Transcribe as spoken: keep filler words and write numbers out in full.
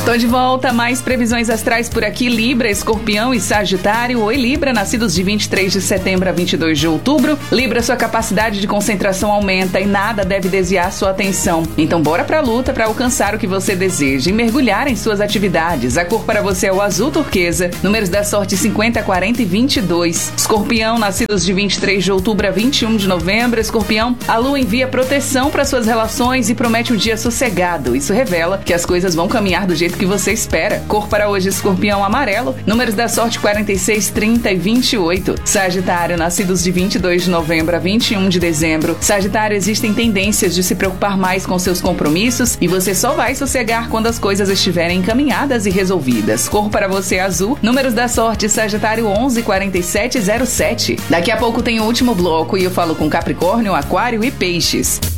Tô de volta, mais previsões astrais por aqui. Libra, Escorpião e Sagitário. Oi, Libra, nascidos de vinte e três de setembro a vinte e dois de outubro. Libra, sua capacidade de concentração aumenta e nada deve desviar sua atenção. Então bora pra luta para alcançar o que você deseja e mergulhar em suas atividades. A cor para você é o azul turquesa. Números da sorte cinquenta, quarenta e vinte e dois. Escorpião, nascidos de vinte e três de outubro a vinte e um de novembro. Escorpião, a lua envia proteção para suas relações e promete um dia sossegado. Isso revela que as coisas vão caminhar do jeito que você espera. Cor para hoje, Escorpião, amarelo. Números da sorte quarenta e seis, trinta e vinte e oito. Sagitário, nascidos de vinte e dois de novembro a vinte e um de dezembro. Sagitário, existem tendências de se preocupar mais com seus compromissos e você só vai sossegar quando as coisas estiverem encaminhadas e resolvidas. Cor para você, azul. Números da sorte, Sagitário, onze, quarenta e sete, zero sete. Daqui a pouco tem o último bloco e eu falo com Capricórnio, Aquário e Peixes.